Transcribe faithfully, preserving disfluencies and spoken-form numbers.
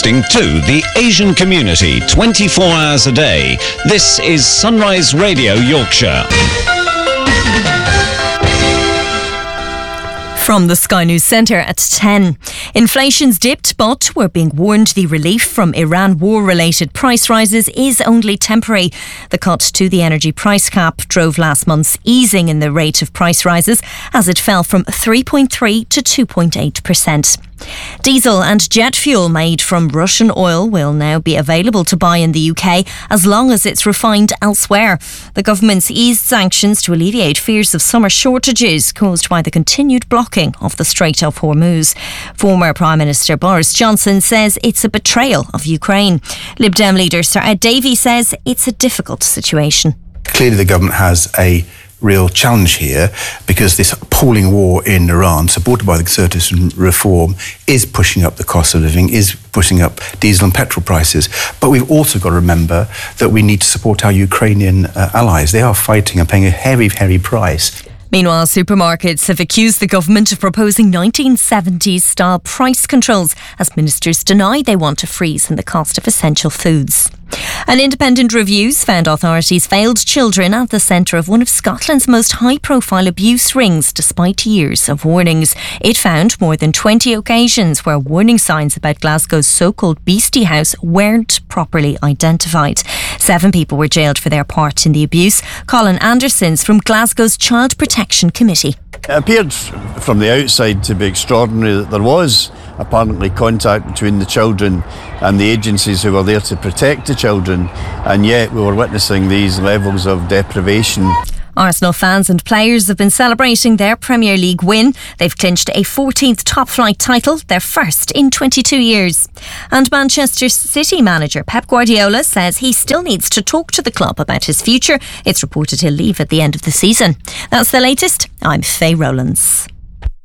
broadcasting to the Asian community twenty-four hours a day. This is Sunrise Radio Yorkshire. From the Sky News Centre at ten. Inflation's dipped, but we're being warned the relief from Iran war-related price rises is only temporary. The cut to the energy price cap drove last month's easing in the rate of price rises as it fell from three point three to two point eight percent. Diesel and jet fuel made from Russian oil will now be available to buy in the U K as long as it's refined elsewhere. The government's eased sanctions to alleviate fears of summer shortages caused by the continued blocking of the Strait of Hormuz. Former Prime Minister Boris Johnson says it's a betrayal of Ukraine. Lib Dem leader Sir Ed Davey says it's a difficult situation. Clearly the government has a real challenge here because this appalling war in Iran, supported by the Conservatives and Reform, is pushing up the cost of living, is pushing up diesel and petrol prices. But we've also got to remember that we need to support our Ukrainian uh, allies. They are fighting and paying a heavy, heavy price. Meanwhile, supermarkets have accused the government of proposing nineteen seventies style price controls as ministers deny they want to freeze in the cost of essential foods. An independent reviews found authorities failed children at the centre of one of Scotland's most high-profile abuse rings despite years of warnings. It found more than twenty occasions where warning signs about Glasgow's so-called Beastie House weren't properly identified. Seven people were jailed for their part in the abuse. Colin Anderson's from Glasgow's Child Protection Committee. It appeared from the outside to be extraordinary that there was apparently contact between the children and the agencies who were there to protect the children, and yet we were witnessing these levels of deprivation. Arsenal fans and players have been celebrating their Premier League win. They've clinched a fourteenth top-flight title, their first in twenty-two years. And Manchester City manager Pep Guardiola says he still needs to talk to the club about his future. It's reported he'll leave at the end of the season. That's the latest. I'm Faye Rowlands.